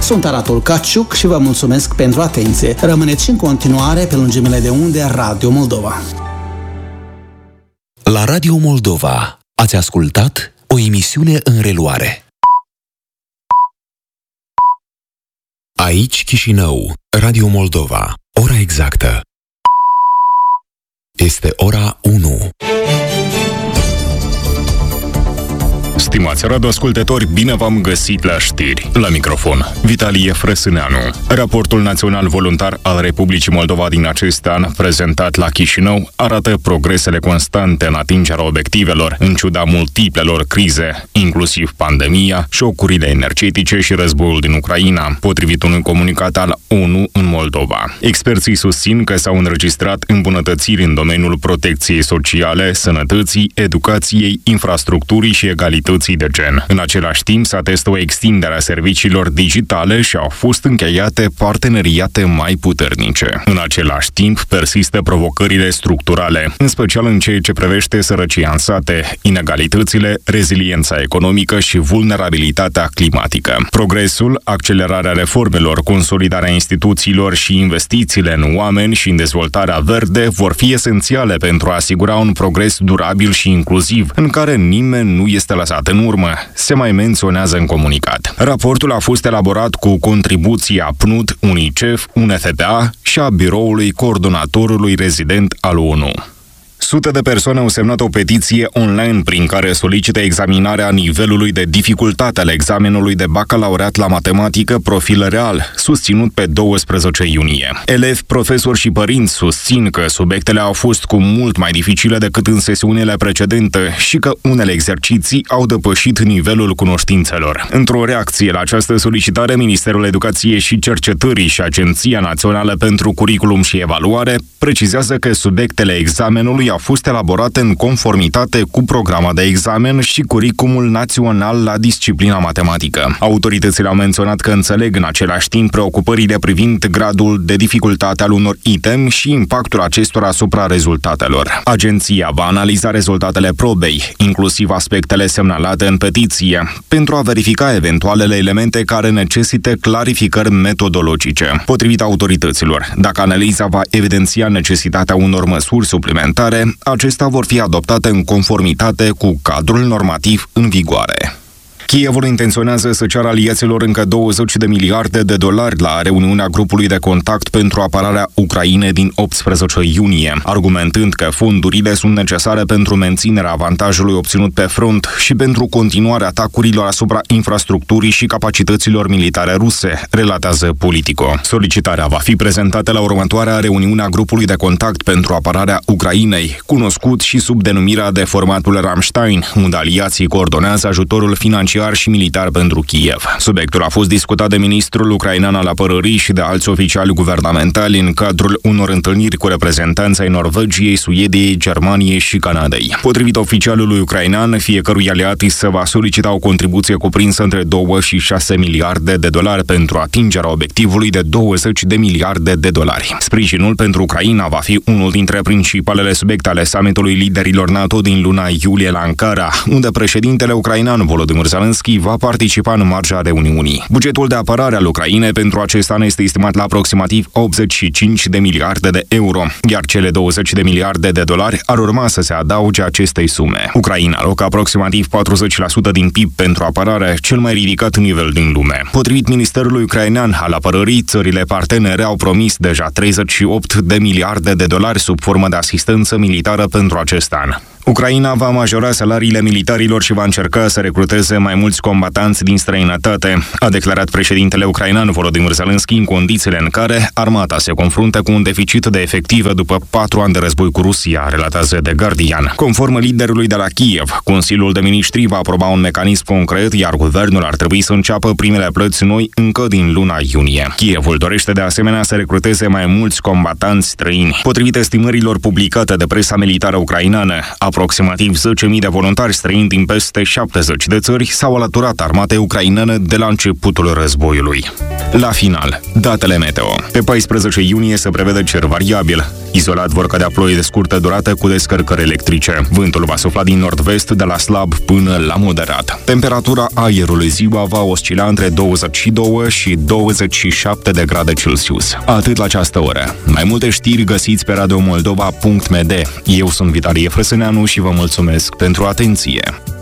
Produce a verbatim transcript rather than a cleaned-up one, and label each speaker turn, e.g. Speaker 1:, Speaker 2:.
Speaker 1: Sunt Aratul Caciuc și vă mulțumesc pentru atenție. Rămâneți în continuare pe lungimile de unde Radio Moldova.
Speaker 2: La Radio Moldova ați ascultat o emisiune în reluare. Aici Chișinău, Radio Moldova, ora exactă. Este ora unu.
Speaker 3: Stimați radioascultători, bine v-am găsit la știri. La microfon, Vitalie Frăsâneanu. Raportul național voluntar al Republicii Moldova din acest an, prezentat la Chișinău, arată progresele constante în atingerea obiectivelor, în ciuda multiplelor crize, inclusiv pandemia, șocurile energetice și războiul din Ucraina, potrivit unui comunicat al ONU în Moldova. Experții susțin că s-au înregistrat îmbunătățiri în domeniul protecției sociale, sănătății, educației, infrastructurii și egalității de gen. În același timp, s-a testat o extindere a serviciilor digitale și au fost încheiate parteneriate mai puternice. În același timp, persistă provocările structurale, în special în ceea ce privește sărăcia în sate, inegalitățile, reziliența economică și vulnerabilitatea climatică. Progresul, accelerarea reformelor, consolidarea instituțiilor și investițiile în oameni și în dezvoltarea verde vor fi esențiale pentru a asigura un progres durabil și inclusiv, în care nimeni nu este lăsat în urmă, se mai menționează în comunicat. Raportul a fost elaborat cu contribuția P N U D, UNICEF, U N F P A și a biroului coordonatorului rezident al ONU. Sute de persoane au semnat o petiție online prin care solicită examinarea nivelului de dificultate al examenului de bacalaureat la matematică profil real, susținut pe douăsprezece iunie. Elevi, profesori și părinți susțin că subiectele au fost cu mult mai dificile decât în sesiunile precedente și că unele exerciții au depășit nivelul cunoștințelor. Într-o reacție la această solicitare, Ministerul Educației și Cercetării și Agenția Națională pentru Curriculum și Evaluare precizează că subiectele examenului au fost elaborate în conformitate cu programa de examen și curriculumul național la disciplina matematică. Autoritățile au menționat că înțeleg în același timp preocupările privind gradul de dificultate al unor item și impactul acestora asupra rezultatelor. Agenția va analiza rezultatele probei, inclusiv aspectele semnalate în petiție, pentru a verifica eventualele elemente care necesită clarificări metodologice. Potrivit autorităților, dacă analiza va evidenția necesitatea unor măsuri suplimentare, acestea vor fi adoptate în conformitate cu cadrul normativ în vigoare. Kievul intenționează să ceară aliaților încă douăzeci de miliarde de dolari la reuniunea grupului de contact pentru apărarea Ucrainei din optsprezece iunie, argumentând că fondurile sunt necesare pentru menținerea avantajului obținut pe front și pentru continuarea atacurilor asupra infrastructurii și capacităților militare ruse, relatează Politico. Solicitarea va fi prezentată la următoarea reuniune a grupului de contact pentru apărarea Ucrainei, cunoscut și sub denumirea de formatul Ramstein, unde aliații coordonează ajutorul financiar și militar pentru Kiev. Subiectul a fost discutat de ministrul ucrainean al apărării și de alți oficiali guvernamentali în cadrul unor întâlniri cu reprezentanți ai Norvegiei, Suediei, Germaniei și Canadei. Potrivit oficialului ucrainean, fiecărui aliat se va solicita o contribuție cuprinsă între două și șase miliarde de dolari pentru atingerea obiectivului de douăzeci de miliarde de dolari. Sprijinul pentru Ucraina va fi unul dintre principalele subiecte ale summitului liderilor NATO din luna iulie la Ankara, unde președintele ucrainean Volodymyr Zelensky va participa în marja reuniunii. Bugetul de apărare al Ucrainei pentru acest an este estimat la aproximativ optzeci și cinci de miliarde de euro, iar cele douăzeci de miliarde de dolari ar urma să se adauge acestei sume. Ucraina alocă aproximativ patruzeci la sută din P I B pentru apărare, cel mai ridicat nivel din lume. Potrivit Ministerului Ucrainean al Apărării, țările partenere au promis deja treizeci și opt de miliarde de dolari sub formă de asistență militară pentru acest an. Ucraina va majora salariile militarilor și va încerca să recruteze mai mulți combatanți din străinătate, a declarat președintele ucrainean Volodymyr Zelensky în condițiile în care armata se confruntă cu un deficit de efective după patru ani de război cu Rusia, relatează The Guardian. Conform liderului de la Kiev, Consiliul de Ministri va aproba un mecanism concret, iar guvernul ar trebui să înceapă primele plăți noi încă din luna iunie. Kievul dorește de asemenea să recruteze mai mulți combatanți străini. Potrivit estimărilor publicate de presa militară ucraineană, Aproximativ zece mii de voluntari străini din peste șaptezeci de țări s-au alăturat armatei ucrainene de la începutul războiului. La final, datele meteo. Pe paisprezece iunie se prevede cer variabil. Izolat vor cădea ploi de scurtă durată cu descărcări electrice. Vântul va sufla din nord-vest de la slab până la moderat. Temperatura aerului ziua va oscila între douăzeci și doi și douăzeci și șapte de grade Celsius. Atât la această oră. Mai multe știri găsiți pe radiomoldova punct m d. Eu sunt Vitalie Frăsâneanu și vă mulțumesc pentru atenție.